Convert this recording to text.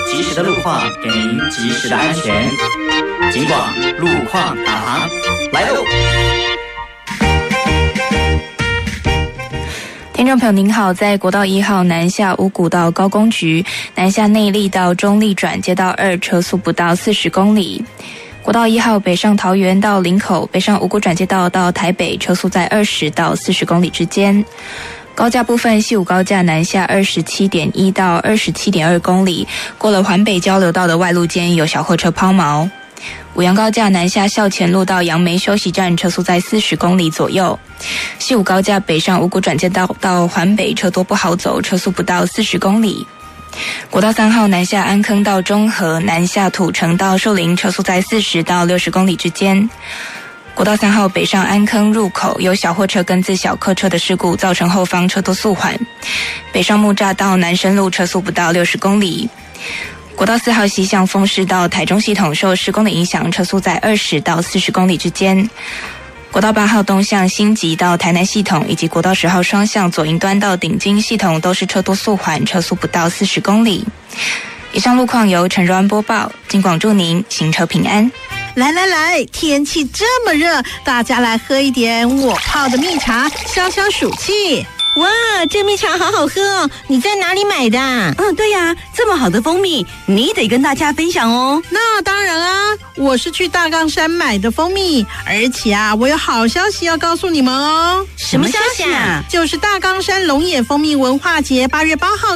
及时的路况，给您及时的安全。警广路况导航来喽！ 听众朋友您好，在国道1号南下五股到高工局，南下内坜到中坜转接道2，车速不到40公里。国道1号北上桃园到林口，北上五股转接道到台北，车速在20到40公里之间。高架部分，西武高架南下27.1到27.2公里，过了环北交流道的外路间有小货车抛锚。五杨高架南下校前路到杨梅休息站，车速在40公里左右。西武高架北上五股转接道到环北车多不好走，车速不到40公里。国道3号南下安坑到中和，南下土城到树林，车速在40到60公里之间。国道3号北上安坑入口有小货车跟自小客车的事故，造成后方车多速缓。北上木栅到南深路，车速不到60公里。国道4号西向丰市到台中系统受施工的影响，车速在20到40公里之间。国道8号东向新集到台南系统，以及国道10号双向左营端到顶金系统都是车多速缓，车速不到40公里。以上路况由陈若安播报，警广祝您行车平安。 来，天气这么热，大家来喝一点我泡的蜜茶，消消暑气。 哇，这蜜茶好好喝哦！你在哪里买的？ 对呀，这么好的蜂蜜，你得跟大家分享哦。 那当然啊，我是去大冈山买的蜂蜜，而且啊，我有好消息要告诉你们哦。 什么消息啊？ 就是大冈山龙眼蜂蜜文化节8月8号